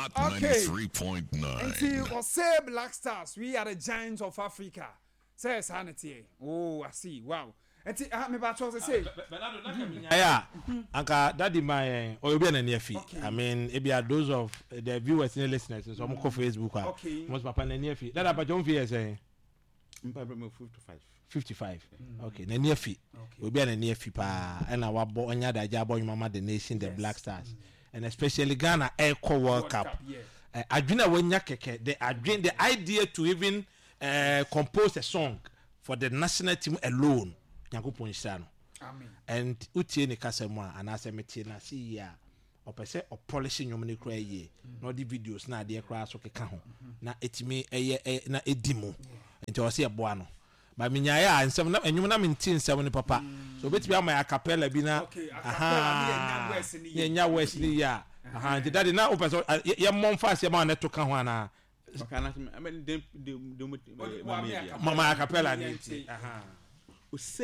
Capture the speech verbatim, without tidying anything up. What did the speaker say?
Hot okay. ninety-three point nine. Until say Black Stars, we are the giants of Africa. Say sanity. Oh, I see. Wow. Until I me about to say. Yeah. Anka daddy my or you be na near fee. I mean, it be a those of the viewers and listeners so I'm on Facebook. Okay. Most papa na near fee. That about John fee say. fifty-five. fifty-five. Mm. Okay, na near fee. We be na near fee pa and our boy onya da jabo mama the nation the yes. Black Stars. Mm. And especially Ghana Air World, World Cup. Cup yeah. uh, Adwina wenya keke the adwin the idea to even uh, compose a song for the national team alone. Nyankopon hira no. Amen. And utie ne kasemu a anase meti na see ya. Opese o polish nyom ne kra ye. No the videos na de kra so keka ho. Na etimi eye na edimu. Nti o se eboa no. Ba minya ya nsem na enyum na menti nsem ne papa. So betimi ama ya capella bi na aha ye nya west ni ya aha nti daddy na opese ye mmon fast ye ma na to ka ho ana bakana I mean dem dem mama ya capella ni aha